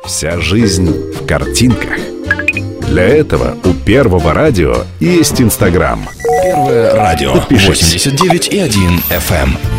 Вся жизнь в картинках. Для этого у Первого радио есть Инстаграм. Первое радио. Подпишись. 89,1 FM.